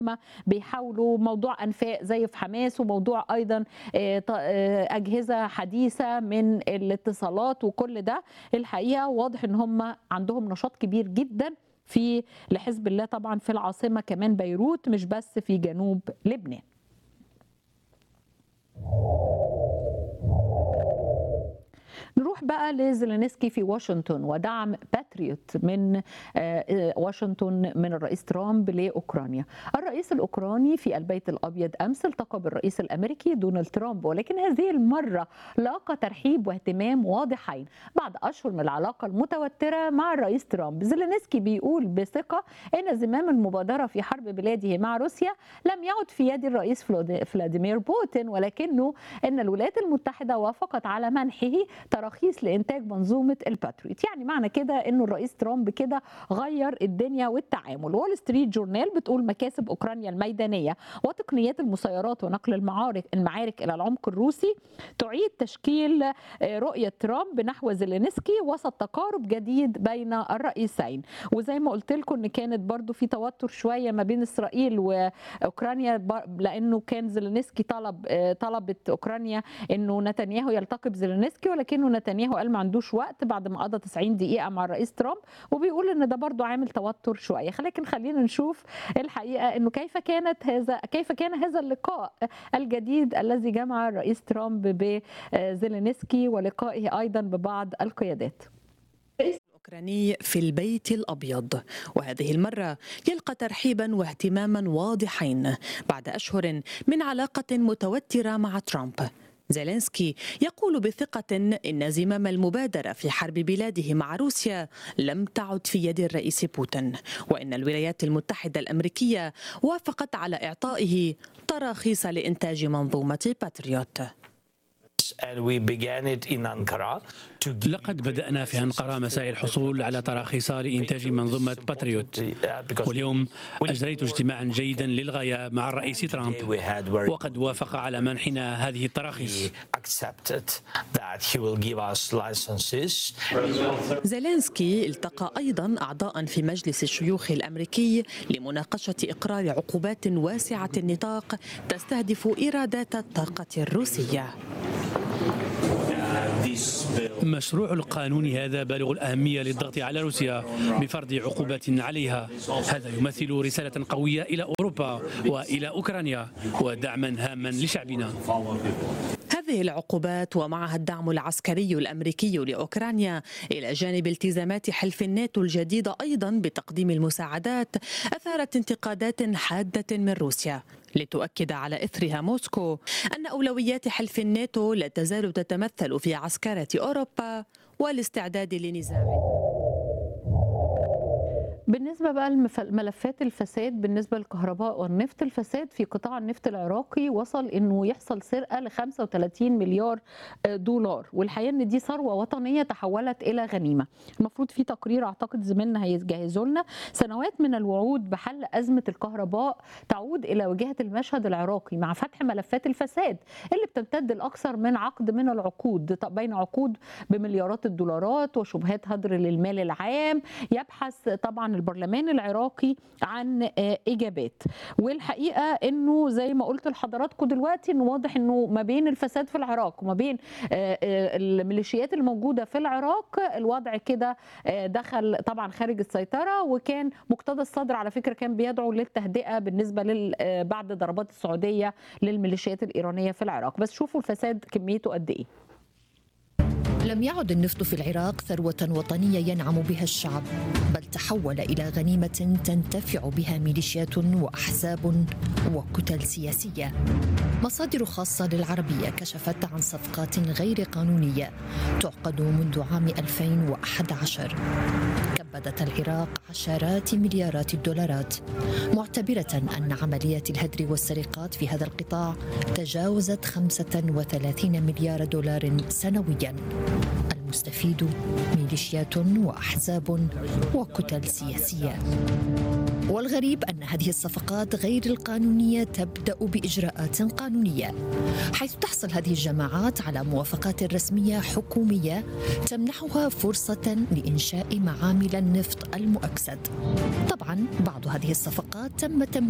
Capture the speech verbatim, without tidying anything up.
بيحاولوا موضوع أنفاق زي في حماس، وموضوع أيضًا آآ ط آآ أجهزة حديثة من الاتصالات، وكل ده الحقيقة واضح إن هم عندهم نشاط كبير جدًا في لحزب الله طبعًا في العاصمة كمان بيروت، مش بس في جنوب لبنان. نروح بقى لزيلينسكي في واشنطن ودعم باتريوت من آآ واشنطن من الرئيس ترامب لأوكرانيا. الرئيس الأوكراني في البيت الأبيض أمس التقى بالرئيس الأمريكي دونالد ترامب، ولكن هذه المرة لاقى ترحيب واهتمام واضحين بعد أشهر من العلاقة المتوترة مع الرئيس ترامب. زيلينسكي بيقول بثقة إن زمام المبادرة في حرب بلاده مع روسيا لم يعد في يد الرئيس فلاديمير بوتين، ولكنه إن الولايات المتحدة وافقت على منحه تراخيص لإنتاج منظومة الباتريوت. يعني معنى كده إنه الرئيس ترامب كده غير الدنيا والتعامل. وول ستريت جورنال بتقول مكاسب أوكرانيا الميدانية وتقنيات المسيرات ونقل المعارك المعارك إلى العمق الروسي تعيد تشكيل رؤية ترامب نحو زيلينسكي وسط تقارب جديد بين الرئيسين. وزي ما قلت لكم إن كانت برضو في توتر شوية ما بين إسرائيل وأوكرانيا، لأنه كان زيلينسكي طلب طلبت أوكرانيا إنه نتنياهو يلتقي بزيلينسكي، ولكنه نتنياهو قال ما عندوش وقت بعد ما قضى تسعين دقيقة مع الرئيس ترامب، وبيقول ان ده برضو عامل توتر شوية. لكن خلينا نشوف الحقيقة انه كيف كانت هذا كيف كان هذا اللقاء الجديد الذي جمع الرئيس ترامب بزيلينسكي ولقائه ايضا ببعض القيادات. الأوكراني في البيت الأبيض، وهذه المرة يلقى ترحيبا واهتماما واضحين بعد أشهر من علاقة متوترة مع ترامب. زيلينسكي يقول بثقة إن زمام المبادرة في حرب بلاده مع روسيا لم تعد في يد الرئيس بوتين، وإن الولايات المتحدة الأمريكية وافقت على إعطائه تراخيص لإنتاج منظومة باتريوت. لقد بدأنا في أنقرة مساء الحصول على تراخيص لإنتاج منظومة باتريوت، واليوم أجريت اجتماعا جيدا للغاية مع الرئيس ترامب، وقد وافق على منحنا هذه التراخيص. زيلينسكي التقى أيضا أعضاء في مجلس الشيوخ الأمريكي لمناقشة إقرار عقوبات واسعة النطاق تستهدف إيرادات الطاقة الروسية. مشروع القانون هذا بالغ الأهمية للضغط على روسيا بفرض عقوبات عليها. هذا يمثل رسالة قوية إلى أوروبا وإلى أوكرانيا ودعما هاما لشعبنا. هذه العقوبات ومعها الدعم العسكري الأمريكي لأوكرانيا إلى جانب التزامات حلف الناتو الجديدة أيضا بتقديم المساعدات أثارت انتقادات حادة من روسيا، لتؤكد على إثرها موسكو أن أولويات حلف الناتو لا تزال تتمثل في عسكرة أوروبا والاستعداد لنزاع. بالنسبة بقى لملفات الفساد بالنسبة للكهرباء والنفط، الفساد في قطاع النفط العراقي وصل انه يحصل سرقة ل خمسة وثلاثين مليار دولار، والحقيقة ان دي ثروة وطنية تحولت الى غنيمة. المفروض في تقرير اعتقد زميلنا هيجهزه لنا، سنوات من الوعود بحل أزمة الكهرباء تعود الى وجهة المشهد العراقي مع فتح ملفات الفساد اللي بتمتد لاكثر من عقد من العقود، بين عقود بمليارات الدولارات وشبهات هدر للمال العام. يبحث طبعا البرلمان العراقي عن اجابات، والحقيقه انه زي ما قلت لحضراتكم دلوقتي انه واضح انه ما بين الفساد في العراق وما بين الميليشيات الموجوده في العراق الوضع كده دخل طبعا خارج السيطره، وكان مقتدى الصدر على فكره كان بيدعو للتهدئه بالنسبه لل بعد ضربات السعوديه للميليشيات الايرانيه في العراق. بس شوفوا الفساد كميته قد ايه. لم يعد النفط في العراق ثروة وطنية ينعم بها الشعب، بل تحول إلى غنيمة تنتفع بها ميليشيات وأحزاب وكتل سياسية. مصادر خاصة للعربية كشفت عن صفقات غير قانونية تعقد منذ عام ألفين وأحد عشر كبدت العراق عشرات مليارات الدولارات، معتبرة أن عمليات الهدر والسرقات في هذا القطاع تجاوزت خمسة وثلاثين مليار دولار سنويا. المستفيد ميليشيات وأحزاب وكتل سياسية. والغريب أن هذه الصفقات غير القانونية تبدأ بإجراءات قانونية، حيث تحصل هذه الجماعات على موافقات رسمية حكومية تمنحها فرصة لإنشاء معامل النفط المؤكسد. طبعا بعض هذه الصفقات تم